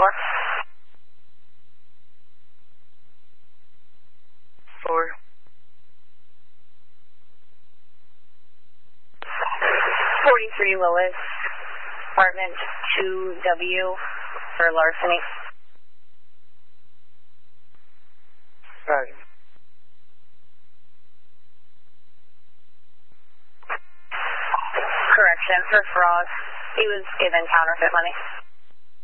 4. 4. 43 Lois, apartment 2W for larceny. Roger. Correction for Frost. He was given counterfeit money.